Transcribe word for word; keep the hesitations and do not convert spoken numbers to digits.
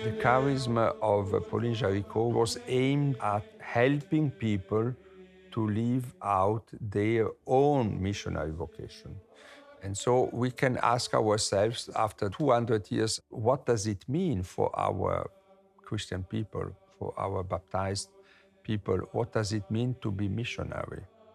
The charisma of Pauline Jaricot was aimed at helping people to live out their own missionary vocation. And so we can ask ourselves after two hundred years, what does it mean for our Christian people, for our baptized people? What does it mean to be missionary?